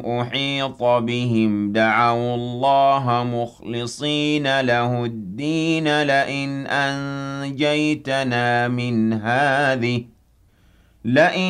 أحيط بهم دعوا الله مخلصين له الدين لئن